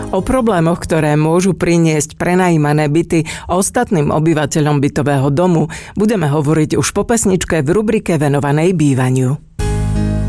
O problémoch, ktoré môžu priniesť prenajímané byty ostatným obyvateľom bytového domu, budeme hovoriť už po pesničke v rubrike venovanej bývaniu.